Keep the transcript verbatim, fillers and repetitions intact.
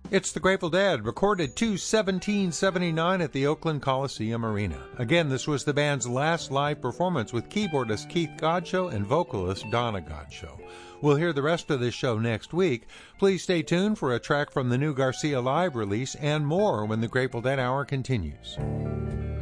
It's the Grateful Dead, recorded two seventeen seventy-nine at the Oakland Coliseum Arena. Again, this was the band's last live performance with keyboardist Keith Godchaux and vocalist Donna Godchaux. We'll hear the rest of this show next week. Please stay tuned for a track from the new Garcia Live release and more when the Grateful Dead Hour continues.